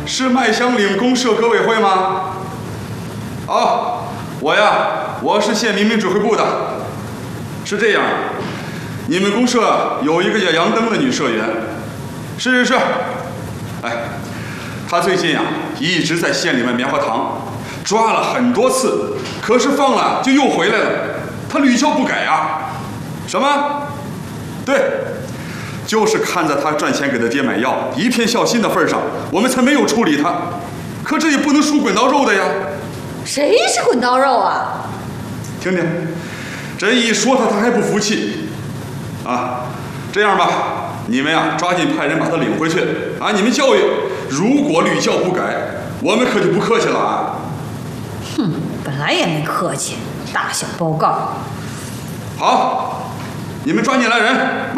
是麦乡岭公社革委会吗？哦，我是县民兵指挥部的。是这样，你们公社有一个叫杨登的女社员。是。哎，她最近一直在县里面棉花糖，抓了很多次，可是放了就又回来了，她屡教不改啊。什么？对。就是看在他赚钱给他爹买药，一片孝心的份上，我们才没有处理他。可这也不能输滚刀肉的呀。 谁是滚刀肉啊？ 听听，这一说他还不服气。这样吧，你们抓紧派人把他领回去。你们教育，如果屡教不改，我们可就不客气了啊。 哼，本来也没客气，大小报告。 好，你们抓紧来人。